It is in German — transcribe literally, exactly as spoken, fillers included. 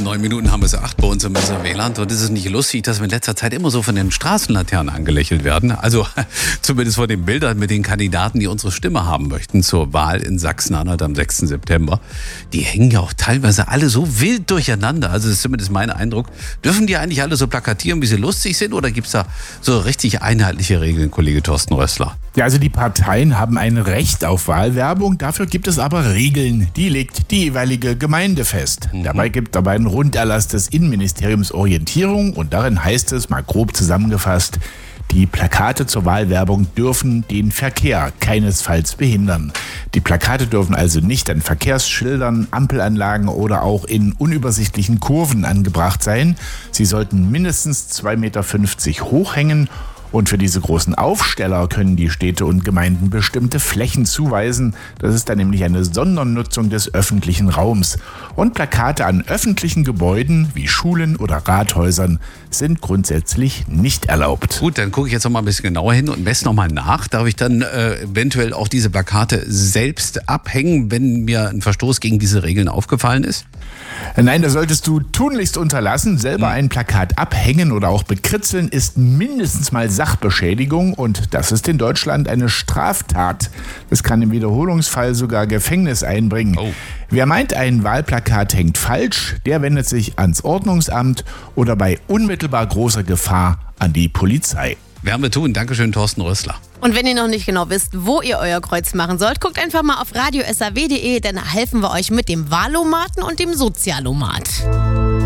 neun Minuten haben wir es acht bei uns im Messerwähland. Und ist es nicht lustig, dass wir in letzter Zeit immer so von den Straßenlaternen angelächelt werden? Also zumindest von den Bildern mit den Kandidaten, die unsere Stimme haben möchten zur Wahl in Sachsen-Anhalt am sechsten September. Die hängen ja auch teilweise alle so wild durcheinander. Also das ist zumindest mein Eindruck. Dürfen die eigentlich alle so plakatieren, wie sie lustig sind? Oder gibt es da so richtig einheitliche Regeln, Kollege Thorsten Rössler? Ja, also die Parteien haben ein Recht auf Wahlwerbung. Dafür gibt es aber Regeln. Die legt die jeweilige Gemeinde fest. Mhm. Dabei gibt dabei ein Runderlass des Innenministeriums Orientierung und darin heißt es, mal grob zusammengefasst, die Plakate zur Wahlwerbung dürfen den Verkehr keinesfalls behindern. Die Plakate dürfen also nicht an Verkehrsschildern, Ampelanlagen oder auch in unübersichtlichen Kurven angebracht sein. Sie sollten mindestens zwei Meter fünfzig hoch hängen. Und für diese großen Aufsteller können die Städte und Gemeinden bestimmte Flächen zuweisen. Das ist dann nämlich eine Sondernutzung des öffentlichen Raums. Und Plakate an öffentlichen Gebäuden wie Schulen oder Rathäusern sind grundsätzlich nicht erlaubt. Gut, dann gucke ich jetzt noch mal ein bisschen genauer hin und messe noch mal nach. Darf ich dann äh, eventuell auch diese Plakate selbst abhängen, wenn mir ein Verstoß gegen diese Regeln aufgefallen ist? Nein, das solltest du tunlichst unterlassen. Selber ein Plakat abhängen oder auch bekritzeln ist mindestens mal Sachbeschädigung und das ist in Deutschland eine Straftat. Das kann im Wiederholungsfall sogar Gefängnis einbringen. Oh. Wer meint, ein Wahlplakat hängt falsch, der wendet sich ans Ordnungsamt oder bei unmittelbar großer Gefahr an die Polizei. Werden wir tun. Dankeschön, Thorsten Rössler. Und wenn ihr noch nicht genau wisst, wo ihr euer Kreuz machen sollt, guckt einfach mal auf radio s a w punkt d e, dann helfen wir euch mit dem Wahlomaten und dem Sozialomat.